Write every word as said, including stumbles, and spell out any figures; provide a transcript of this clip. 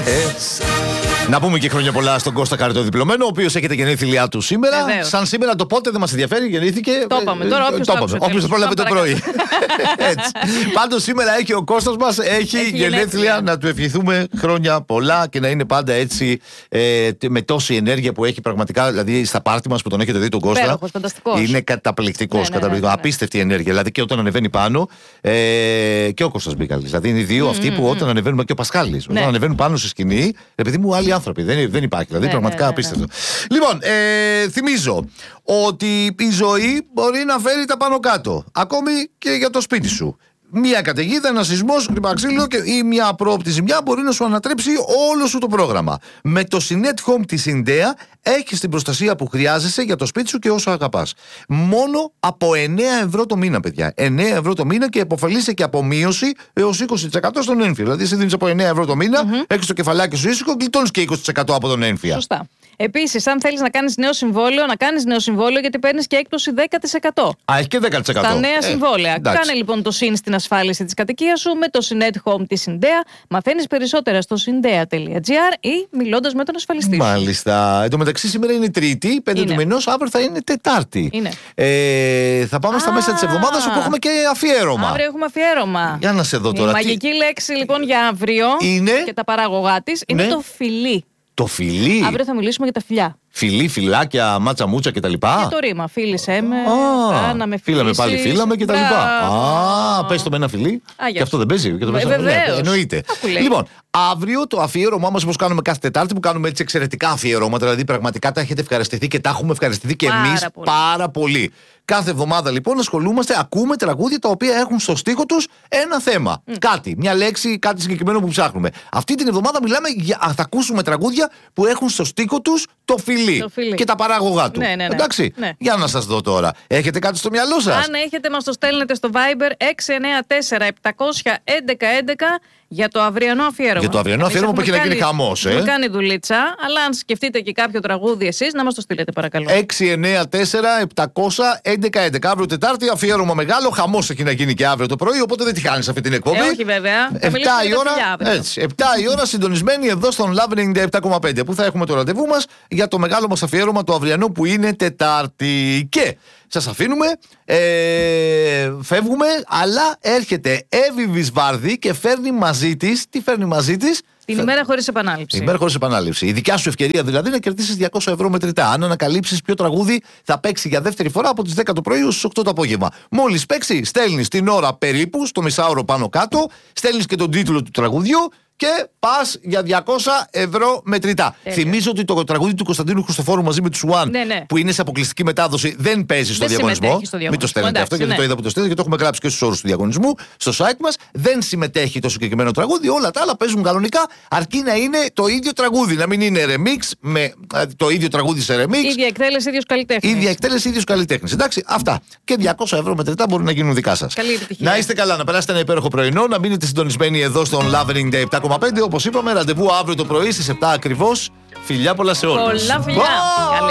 Να πούμε και χρόνια πολλά στον Κώστα Καρατοδιπλωμένο, ο οποίος έχετε γενέθλιά του σήμερα. Βεβαίως. Σαν σήμερα το πότε δεν μας ενδιαφέρει, γεννήθηκε. Το είπαμε τώρα, όποιος το άκουσε. Όποιος το πρόλαβε το πρωί. Έτσι. Πάντως σήμερα έχει ο Κώστας μας, έχει, έχει γενέθλια, γενέθλια, να του ευχηθούμε χρόνια πολλά και να είναι πάντα έτσι ε, με τόση ενέργεια που έχει πραγματικά. Δηλαδή στα πάρτι μας που τον έχετε δει τον Κώστα. Υπέροχος, φανταστικός. Είναι καταπληκτικός, ναι, ναι, καταπληκτικός. Ναι, ναι, ναι. Απίστευτη ενέργεια. Δηλαδή και όταν ανεβαίνει πάνω ε, και ο Κώστας Μπίκαλης. Δηλαδή είναι οι δύο mm, αυτοί που mm, όταν ανεβαίνουμε και ο Πασχάλης. Ναι. Όταν ανεβαίνουν πάνω στη σκηνή, επειδή μου άλλοι άνθρωποι. Δεν, δεν υπάρχει. Δηλαδή ναι, πραγματικά ναι, ναι, απίστευτο. Ναι. Λοιπόν, ε, θυμίζω ότι η ζωή μπορεί να φέρει τα πάνω κάτω. Ακόμη και για το σπίτι σου. Μία καταιγίδα, ένα σεισμός, κρυμπαξίλιο ή μια απρόοπτη ζημιά μπορεί να σου ανατρέψει όλο σου το πρόγραμμα. Με το Synet Home της Συντέα έχεις την προστασία που χρειάζεσαι για το σπίτι σου και όσο αγαπάς. Μόνο από εννέα ευρώ το μήνα, παιδιά. εννέα ευρώ το μήνα και επωφελείσαι και από μείωση έως είκοσι τοις εκατό στον έμφυα. Δηλαδή, εσύ δίνεις από εννέα ευρώ το μήνα, mm-hmm. έχεις το κεφαλάκι σου ήσυχο, γλιτώνεις και είκοσι τοις εκατό από τον έμφυα. Σωστά. Επίσης, αν θέλεις να κάνεις νέο συμβόλαιο, να κάνεις νέο συμβόλαιο γιατί παίρνεις και έκπτωση δέκα τοις εκατό. Α, έχει και δέκα τοις εκατό. Τα νέα ε, συμβόλαια. Εντάξει. Κάνε λοιπόν το συν στην ασφάλιση της κατοικίας σου με το Synet Home της Συντέα. Μαθαίνεις περισσότερα στο συντέα τελεία τζι άρ ή μιλώντας με τον ασφαλιστή σου. Μάλιστα. Εν τω μεταξύ, σήμερα είναι Τρίτη, πέντε του μηνός, αύριο θα είναι Τετάρτη. Είναι. Ε, θα πάμε Α, στα μέσα της εβδομάδας όπου έχουμε και αφιέρωμα. Αύριο έχουμε αφιέρωμα. Για να σε δω τώρα. Η μαγική τι... λέξη λοιπόν για αύριο είναι... και τα παράγωγά της είναι ναι. το φιλί. Το φιλί. Αύριο θα μιλήσουμε για τα φιλιά. Φιλί, φυλάκια, μάτσα μούτσα κτλ. Και το ρήμα. Φίλησέ με, να με φίλαμε πάλι, φίλαμε κτλ. Α, πες το με ένα φιλί. Α, και αυτό δεν παίζει. Και το ε, βεβαίως. Εννοείται. Λοιπόν, αύριο το αφιέρωμά μας, όπως κάνουμε κάθε Τετάρτη, που κάνουμε έτσι εξαιρετικά αφιερώματα, δηλαδή πραγματικά τα έχετε ευχαριστηθεί και τα έχουμε ευχαριστηθεί και εμείς πάρα πολύ. Κάθε εβδομάδα λοιπόν ασχολούμαστε, ακούμε τραγούδια τα οποία έχουν στο στίχο τους ένα θέμα. Mm. Κάτι, μια λέξη, κάτι συγκεκριμένο που ψάχνουμε. Αυτή την εβδομάδα μιλάμε για. Θα ακούσουμε τραγούδια που έχουν στο στίχο τους το φιλί, το φιλί. Και τα παράγωγά του. Ναι, ναι, ναι. Εντάξει. Ναι. Για να σας δω τώρα. Έχετε κάτι στο μυαλό σας? Αν έχετε, μας το στέλνετε στο Viber έξι εννέα τέσσερα επτακόσια έντεκα έντεκα για το αυριανό αφιέρωμα. Για το αυριανό αφιέρωμα που έχει να γίνει χαμός. Έχουμε κάνει δουλίτσα, αλλά αν σκεφτείτε και κάποιο τραγούδι εσείς, να μας το στείλετε παρακαλώ. έξι εννέα τέσσερα επτακόσια έντεκα έντεκα. Αύριο Τετάρτη, αφιέρωμα μεγάλο. Χαμός έχει να γίνει και αύριο το πρωί, οπότε δεν τη χάνεις αυτή την εκπομπή. Ε, όχι βέβαια. επτά η ώρα, έτσι, επτά η ώρα συντονισμένοι εδώ στον Love ενενήντα επτά κόμμα πέντε που θα έχουμε το ραντεβού μας για το μεγάλο μας αφιέρωμα το αυριανό που είναι Τετάρτη. Και σας αφήνουμε, ε, φεύγουμε, αλλά έρχεται Εύη Βυσβάρδη και φέρνει μαζί της, τι φέρνει μαζί της? Την Φε... ημέρα χωρίς επανάληψη. Την ημέρα χωρίς επανάληψη. Η δικιά σου ευκαιρία δηλαδή να κερδίσεις διακόσια ευρώ μετρητά. Αν ανακαλύψεις ποιο τραγούδι θα παίξει για δεύτερη φορά από τις δέκα το πρωί ως τις οκτώ το απόγευμα. Μόλις παίξει, στέλνεις την ώρα περίπου, στο μισάωρο πάνω κάτω, στέλνεις και τον τίτλο του τραγουδιού και πας για διακόσια ευρώ μετρητά. Τέλεια. Θυμίζω ότι το τραγούδι του Κωνσταντίνου Χριστοφόρου μαζί με του Σουάν, ναι, ναι. που είναι σε αποκλειστική μετάδοση, δεν παίζει στο διαγωνισμό. Στο διαγωνισμό. Μην το στέλνετε αυτό, ναι. γιατί το είδα που το στέλνετε και το έχουμε γράψει και στους όρους του διαγωνισμού στο site μας. Δεν συμμετέχει το συγκεκριμένο τραγούδι. Όλα τα άλλα παίζουν κανονικά, αρκεί να είναι το ίδιο τραγούδι. Να μην είναι remix με το ίδιο τραγούδι σε remix. Ίδια εκτέλεση, ίδιος καλλιτέχνης. Ίδια εκτέλεση, ίδιος καλλιτέχνης. Εντάξει, αυτά. Και διακόσια ευρώ μετρητά μπορούν να γίνουν δικά σας. Να είστε καλά, να περάσετε ένα υπέροχο πρωινό, να μείνετε συντονισμένοι εδώ στον Love ενενήντα επτά κόμμα πέντε. Όπως είπαμε, ραντεβού αύριο το πρωί στις επτά ακριβώς. Φιλιά πολλά σε όλους. Πολλά φιλιά.